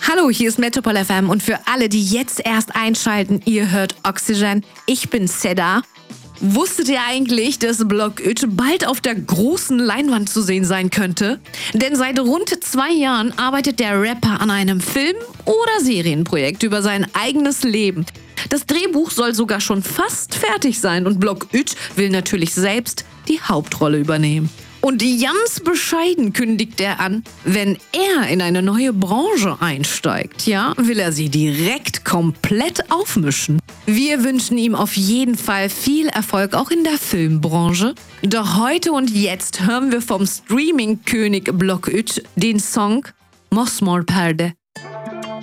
Hallo, hier ist Metropol FM und für alle, die jetzt erst einschalten, ihr hört Oxygen. Ich bin Seda. Wusstet ihr eigentlich, dass Block Uç bald auf der großen Leinwand zu sehen sein könnte? Denn seit rund 2 Jahren arbeitet der Rapper an einem Film- oder Serienprojekt über sein eigenes Leben. Das Drehbuch soll sogar schon fast fertig sein und Block Uç will natürlich selbst die Hauptrolle übernehmen. Und ganz bescheiden kündigt er an, wenn er in eine neue Branche einsteigt, ja, will er sie direkt komplett aufmischen. Wir wünschen ihm auf jeden Fall viel Erfolg auch in der Filmbranche. Doch heute und jetzt hören wir vom Streaming-König Block Uç den Song Mosmor Perde.